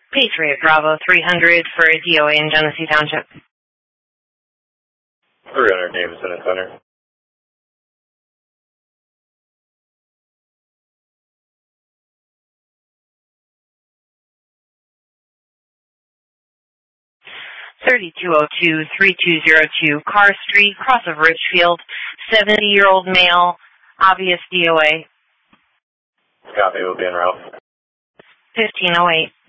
Patriot Bravo 300 for a DOA in Genesee Township. 300 Davis in Center. (3202-3202) Carr Street, cross of Richfield, 70-year-old male, obvious DOA. Copy, will be en route. 1508.